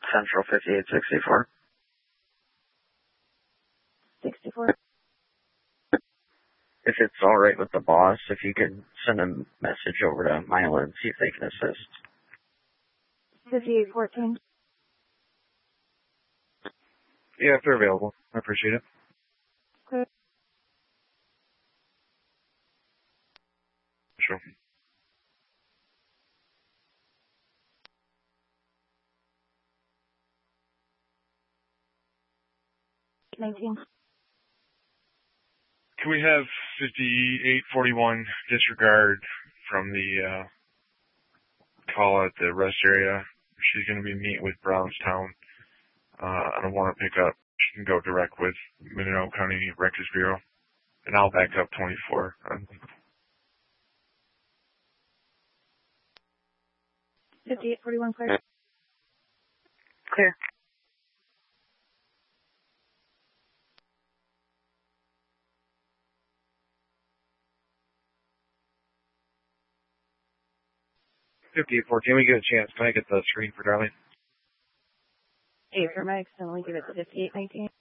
Central 5864. 64. If it's alright with the boss, if you could send a message over to Mila and see if they can assist. 5814. Yeah, if they're available. I appreciate it. Clear. Sure. Nineteen. Can we have 5841 disregard from the call at the rest area? She's going to be meeting with Brownstown on a warrant pickup. She can go direct with Mindanao County Records Bureau, and I'll back up 24. 5841 clear. Clear. Can we get a chance? Can I get the screen for Darlene? Hey, I accidentally give it to 5819.